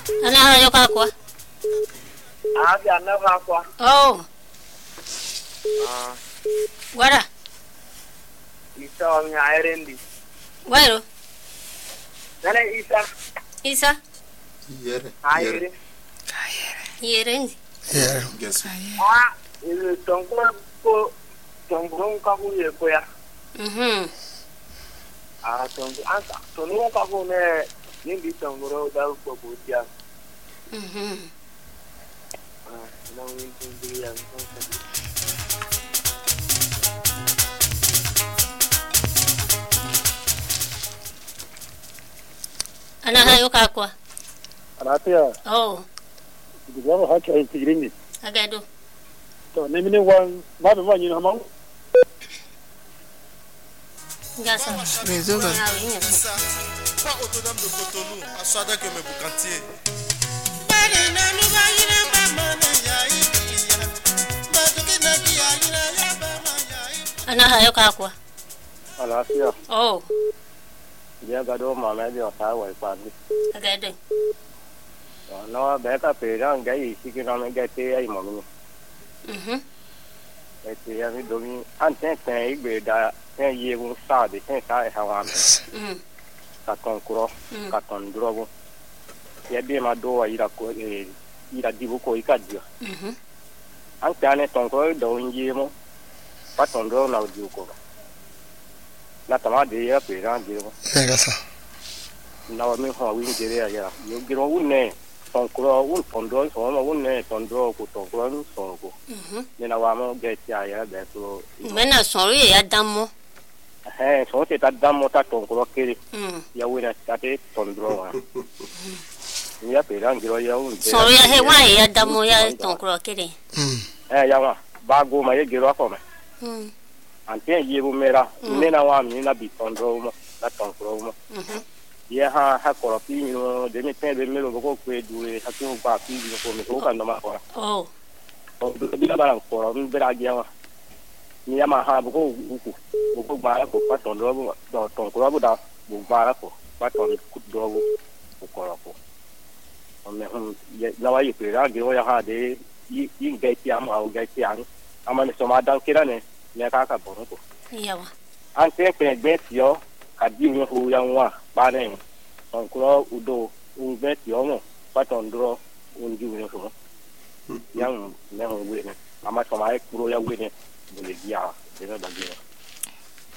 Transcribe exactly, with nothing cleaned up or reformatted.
Ana yo ka kwa. Ah, ya na ka kwa. Oh. Ah. Wara. Isa wa ngairendi. Waro. Nana Isa. Isa. Yere. Aire. Yerendi. Yere. Guess. Ah, ile tongo ko tongo ka ku ye ko ya. Mhm. Ah, tongo asa. Tongo ka ku ne nindi tongo ro da ko bu dia. Mhm. Ah, na win tongo ya tongo. Ana hayo ka kwa. Alatia. Oh. Ndio haki ya tigirini. Agado. To ne mini wan ba be wanyi na mawu. Ngasa. Rezo ga. Ça, pas autonome de Cotonou, à Sada que me boucantier. Ana hayo ka kwa. Alatia. Oh. Dia gado mama dia sa wa pa ni. Agado. No be ka pe ran ga yi si ki na me ga te ai mo ni. Mhm. E te ya mi do mi an ten ten igbe da ten ye un sa de ten sa e ha wa me. Mhm. Ka ton kuro, ka ton drogo. Ya bi ma do wa ira ko e ira dibu ko ikadio. Mhm. An ta ne ton ko do nje mo. Pa ton do na di ko. Na tama de ya pe ran di mo. Nega sa. Na wa mi ho wi de ya ya. Yo giro un ne ton kuro un ton do so mo un ne ton do ko ton kuro un so ko. Mhm. Ni na wa mo ge ti ya be so. Mena sori ya damo. Eh, so te ta damo ta ton kuro kiri. Mhm. Ya wi na ta te ton do wa. Ni ya pe ran giro ya un. Sori ya he wa ya damo ya tonkro kere. Mm. Eh ya wa ba go ma ye giro ko me. Mhm. Ante ye bu mera ni na wa mi na bi ton do mo na ton kuro mo. Mhm. Ye ha ha ko pi no de mi pe de mi lo ko ko du e ha ko ba pi no ko mi ko ka no ma ko. Oh. O bi la ba ko mi bera ge wa. Ni ya ma ha bu ko ku bu ko ba ko pa ton do mo do ton ko bu da bu ba ko pa ton ku do bu ko ko. O me hum ye la wa ye pe ra ge wa ya ha de yi yi ge ti am au ge ti an. Ama ni so ma dan kira ne ne ka ka bo ko. Yawa. An te pe gbe ti yo ka di mi hu ya wa ba ne. On kuro udo un gbe ti o mo pa ton do un ju ni so. Yang ne ho we ne. Ama so ma e kuro ya we ne. Boleh dia, dia dah bagi.